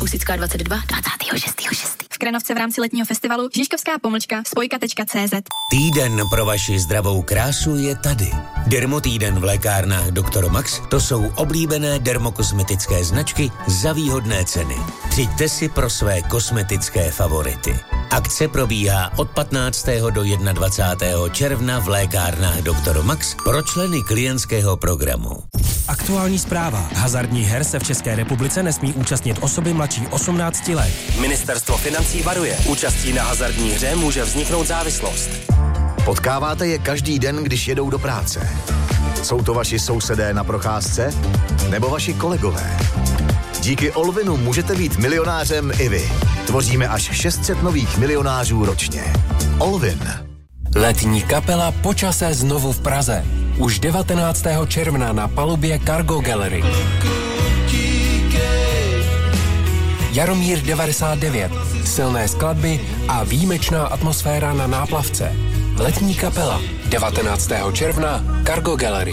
Husická 22, 26.6. V Krenovce v rámci letního festivalu žižkovská-spojka.cz. Týden pro vaši zdravou krásu je tady. Dermotýden v lékárnách Dr. Max, to jsou oblíbené dermokosmetické značky za výhodné ceny. Přijďte si pro své kosmetické favority. Akce probíhá od 15. do 21. června v lékárnách Dr. Max pro členy klientského programu. Aktuální zpráva. Hazardních her se v České republice nesmí účastnit osoby mladší 18 let. Ministerstvo financí varuje. Účastí na hazardní hře může vzniknout závislost. Potkáváte je každý den, když jedou do práce. Jsou to vaši sousedé na procházce? Nebo vaši kolegové? Díky Olvinu můžete být milionářem i vy. Tvoříme až 600 nových milionářů ročně. Olvin. Letní kapela Počasé znovu v Praze. Už 19. června na palubě Cargo Gallery. Jaromír 99. Silné skladby a výjimečná atmosféra na náplavce. Letní kapela. 19. června Cargo Gallery.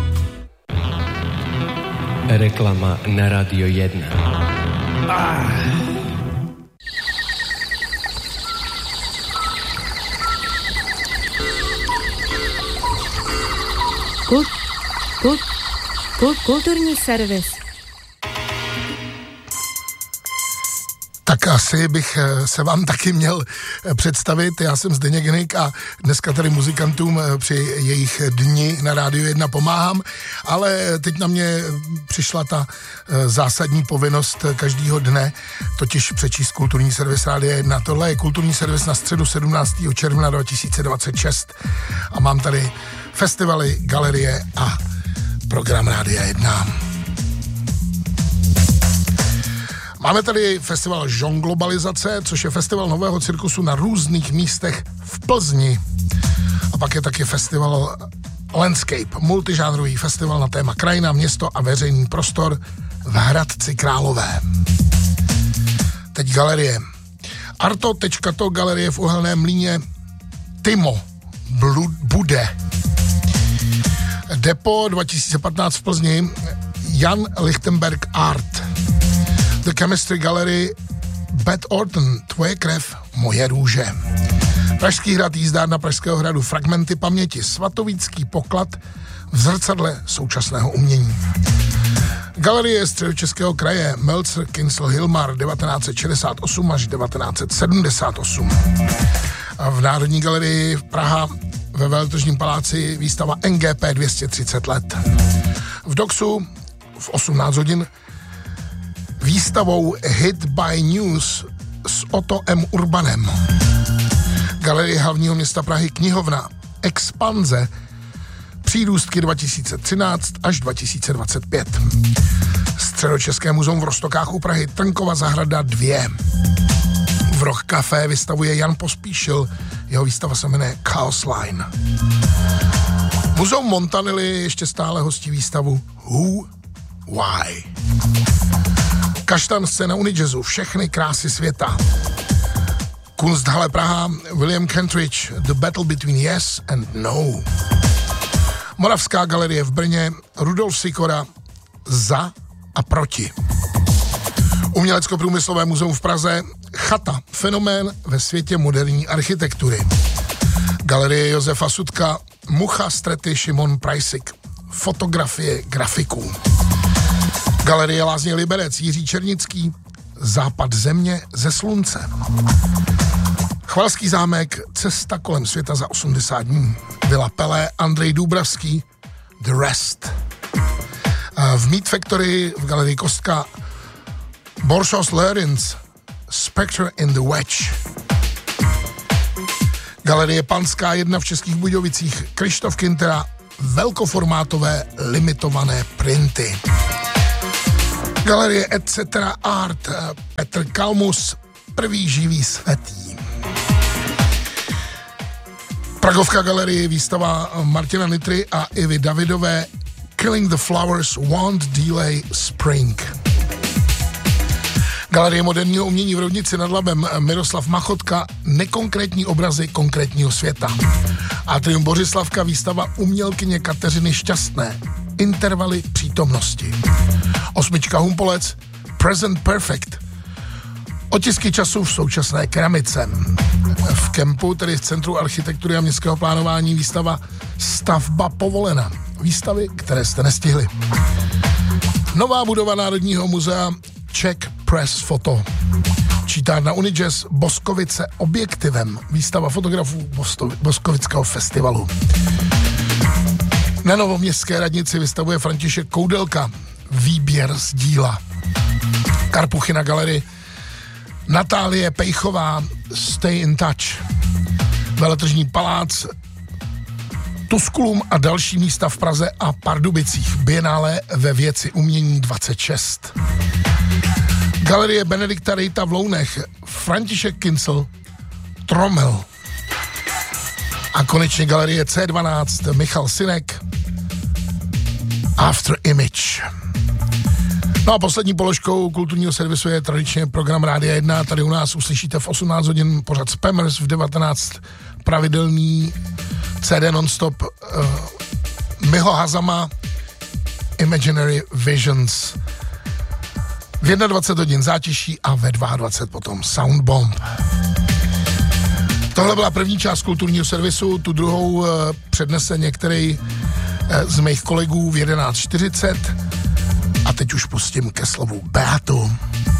Reklama na Radio 1. Kulturní servis. Tak asi bych se vám taky měl představit. Já jsem Zdeněk Hnyk a dneska tady muzikantům při jejich dni na Rádiu 1 pomáhám, ale teď na mě přišla ta zásadní povinnost každýho dne, totiž přečíst kulturní servis Rádia 1. Tohle je kulturní servis na středu 17. června 2026 a mám tady festivaly, galerie a program Rádia 1. Máme tady festival Žonglobalizace, což je festival nového cirkusu na různých místech v Plzni. A pak je taky festival Landscape, multižánrový festival na téma krajina, město a veřejný prostor v Hradci Králové. Teď galerie. Arto.to galerie v Uhelném Mlýně. Timo bude. Depo 2015 v Plzni. Jan Lichtenberg Art. The Chemistry Gallery. Beth Orton, Tvoje krev, moje růže. Pražský hrad, jízdárna Pražského hradu, Fragmenty paměti, Svatovícký poklad v zrcadle současného umění. Galerie Středočeského kraje, Meltzer Kinsel Hilmar 1968 až 1978. A v Národní galerii Praha ve Veletržním paláci výstava NGP 230 let. V Doxu v 18 hodin výstavou Hit by News s Otto M. Urbanem. Galerie hlavního města Prahy, knihovna Expanze, Přírůstky 2013 až 2025. Středočeské muzeum v Roztokách u Prahy, Trnkova zahrada 2. V Rock Café vystavuje Jan Pospíšil, jeho výstava se jmenuje Chaos Line. Muzeum Montanily ještě stále hostí výstavu Who, Why. Kaštan scéna Unijazzu, všechny krásy světa. Kunsthalle Praha, William Kentridge, The Battle Between Yes and No. Moravská galerie v Brně, Rudolf Sikora, Za a proti. Umělecko-průmyslové muzeum v Praze, Chata, fenomén ve světě moderní architektury. Galerie Josefa Sudka, Mucha, Strety, Šimon Prajsik, fotografie grafiků. Galerie Lázně Liberec, Jiří Černický, Západ země ze slunce. Chvalský zámek, Cesta kolem světa za 80 dní. Vila Pelé, Andrej Dúbravský, The Rest. V Meat Factory v Galerii Kostka Boršos Lerins, Spectre in the Wedge. Galerie Panská 1 v Českých Budějovicích, Krištof Kintera, velkoformátové limitované printy. Galerie Etc. Art, Petr Kalmus, Prvý živý světí. Pragovka galerie, výstava Martina Nitry a Ivy Davidové, Killing the Flowers Won't Delay Spring. Galerie moderního umění v Roudnici nad Labem, Miroslav Machotka, Nekonkrétní obrazy konkrétního světa. Atrium Bořislavka, výstava umělkyně Kateřiny Šťastné, Intervaly přítomnosti. 8. Humpolec, Present Perfect, Otisky času v současné keramice. V kempu, tedy v Centru architektury a městského plánování, výstava Stavba povolena. Výstavy, které jste nestihli. Nová budova Národního muzea Czech Press Photo. Čítárna Unijazz Boskovice objektivem. Výstava fotografů Boskovického festivalu. Na Novoměstské radnici vystavuje František Koudelka výběr z díla. Karpuchyna galerii Natálie Pejchová Stay in Touch. Veletržní palác Tuskulum a další místa v Praze a Pardubicích. Bienále ve věci umění 26. Galerie Benedikta Rejta v Lounech, František Kincl, Tromel. A konečně galerie C12 Michal Sinek, After Image. No a poslední položkou kulturního servisu je tradičně program Rádia 1. Tady u nás uslyšíte v 18 hodin pořad Spammers, v 19 pravidelný CD non-stop Miho Hazama Imaginary Visions. V 21 hodin Zátiší a ve 22 potom Soundbomb. Tohle byla první část kulturního servisu, tu druhou přednese některý z mých kolegů v 11:40 a teď už pustím ke slovu Beatu.